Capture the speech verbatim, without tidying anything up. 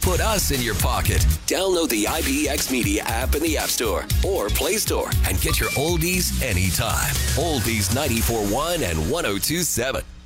put us in your pocket. Download the I B X Media app in the App Store or Play Store and get your oldies anytime. Oldies ninety-four point one and one oh two point seven.